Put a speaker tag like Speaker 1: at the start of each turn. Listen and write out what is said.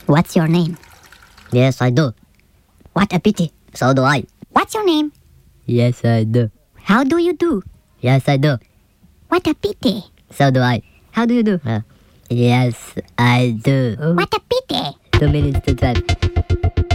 Speaker 1: What's your name?
Speaker 2: Yes, I do.
Speaker 1: What a pity.
Speaker 2: So do I.
Speaker 1: What's your name?
Speaker 2: Yes, I do.
Speaker 1: How do you do?
Speaker 2: Yes, I do.
Speaker 1: What a pity.
Speaker 2: So do I.
Speaker 1: How do you do?
Speaker 2: Yes, I do.
Speaker 1: What a pity.
Speaker 2: 2 minutes to 12.